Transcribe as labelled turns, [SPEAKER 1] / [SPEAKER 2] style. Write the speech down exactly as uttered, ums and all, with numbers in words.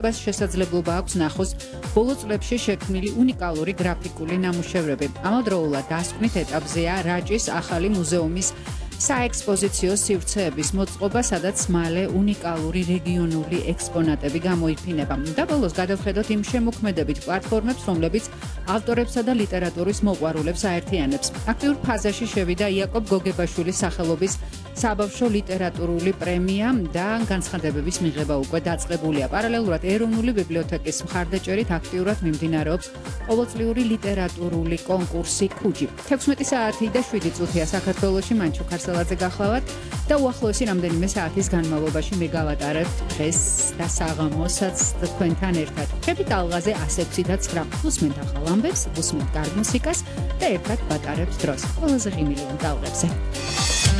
[SPEAKER 1] მას შესაძლებლობა აქვს ნახოს ბოლო წლებში შექმნილი უნიკალური გრაფიკული ნამუშევრები. ამავდროულად დასკვნით ეტაპზეა რაჭის ახალი მუზეუმის საექსპოზიციო სივრცეების მოწყობა, სადაც მალე უნიკალური რეგიონული ექსპონატები გამოიფინება. და ბოლოს გადავხედოთ იმ შემოქმედებით პლატფორმებს, რომლებიც ავტორებსა და ლიტერატურის მოყვარულებს აერთიანებს. აქტიურ ფაზაში შევიდა იაკობ გოგებაშვილის სახელობის საბავშვო ლიტერატურული პრემია და განცხადებების მიღება უკვე დაწყებულია. პარალელურად ეროვნული ბიბლიოთეკის მხარდაჭერით აქტიურად მიმდინარეობს ყოველწლიური ლიტერატურული კონკურსი ქუჯი. თექვსმეტი საათი და შვიდი წუთია საქართველოში, მანჩო ქარსელაძე გახლავართ და უახლოესი რამდენიმე საათის განმავლობაში მე გავატარებთ დღეს და საღამოსაც თქვენთან ერთად. ხებით ალღაზე ათი და ცხრა. უსმენთ ახალ ამბებს, უსმენთ კარგ მუსიკას და ერთად ვატარებთ დროს. ყველაზე ღიმილიან ტალღებზე.